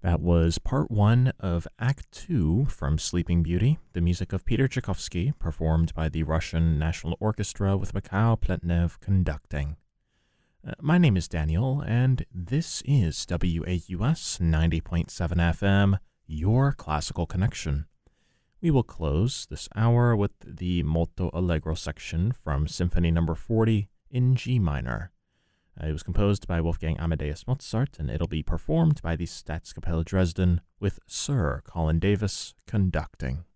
That was part one of Act Two from Sleeping Beauty, the music of Peter Tchaikovsky, performed by the Russian National Orchestra with Mikhail Pletnev conducting. My name is Daniel, and this is WAUS 90.7 FM, your classical connection. We will close this hour with the Molto Allegro section from Symphony No. 40 in G minor. It was composed by Wolfgang Amadeus Mozart, and it'll be performed by the Staatskapelle Dresden with Sir Colin Davis conducting.